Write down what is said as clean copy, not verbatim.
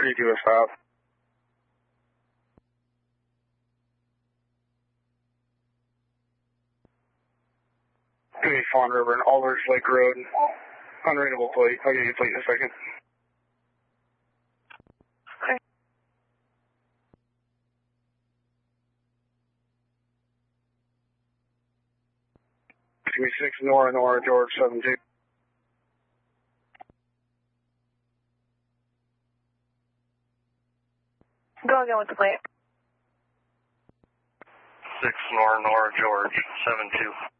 32 is 5. Fawn River and Alders Lake Road. Unreadable plate. I'll get you a plate in a second. Okay. 6 Nora, George 72. Go again with the plate. 6 Nora, George 72.